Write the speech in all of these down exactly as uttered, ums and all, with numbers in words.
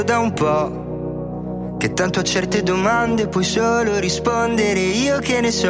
da un po', che tanto a certe domande puoi solo rispondere io che ne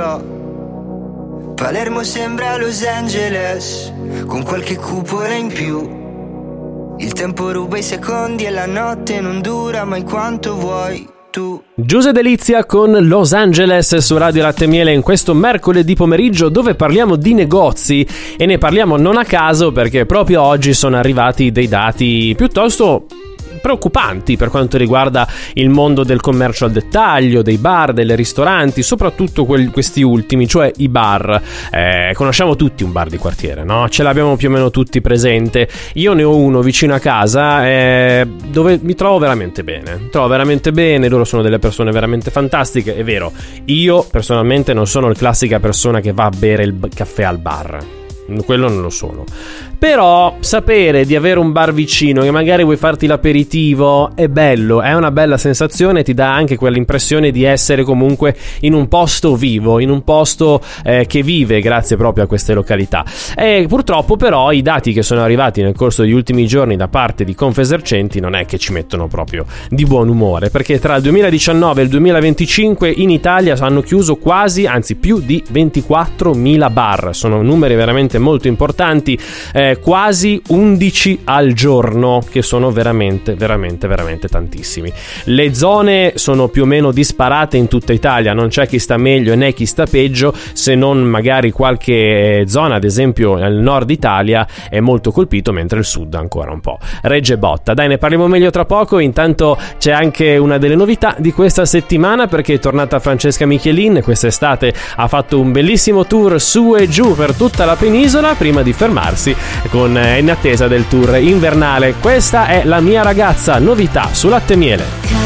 so. Palermo sembra Los Angeles, con qualche cupola in più. Il tempo ruba i secondi e la notte non dura mai quanto vuoi tu. Giuse Delizia con Los Angeles su Radio Latte e Miele in questo mercoledì pomeriggio, dove parliamo di negozi, e ne parliamo non a caso perché proprio oggi sono arrivati dei dati piuttosto preoccupanti per quanto riguarda il mondo del commercio al dettaglio, dei bar, dei ristoranti, soprattutto quel, questi ultimi, cioè i bar. Eh, conosciamo tutti un bar di quartiere, no? Ce l'abbiamo più o meno tutti presente. Io ne ho uno vicino a casa eh, dove mi trovo veramente bene. Mi trovo veramente bene, loro sono delle persone veramente fantastiche. È vero, io personalmente non sono la classica persona che va a bere il caffè al bar. Quello non lo sono. Però sapere di avere un bar vicino, che magari vuoi farti l'aperitivo, è bello, è una bella sensazione, ti dà anche quell'impressione di essere comunque in un posto vivo, in un posto eh, che vive grazie proprio a queste località. E purtroppo però i dati che sono arrivati nel corso degli ultimi giorni da parte di Confesercenti non è che ci mettono proprio di buon umore, perché tra il duemiladiciannove e il duemilaventicinque in Italia hanno chiuso quasi, anzi più di ventiquattromila bar. Sono numeri veramente molto importanti, eh, quasi undici al giorno, che sono veramente veramente veramente tantissimi. Le zone sono più o meno disparate in tutta Italia, non c'è chi sta meglio né chi sta peggio, se non magari qualche zona, ad esempio nel nord Italia è molto colpito, mentre il sud ancora un po' regge botta. Dai, ne parliamo meglio tra poco. Intanto c'è anche una delle novità di questa settimana, perché è tornata Francesca Michelin. Quest'estate ha fatto un bellissimo tour su e giù per tutta la penisola prima di fermarsi con in attesa del tour invernale. Questa è La mia ragazza, novità su Latte e Miele.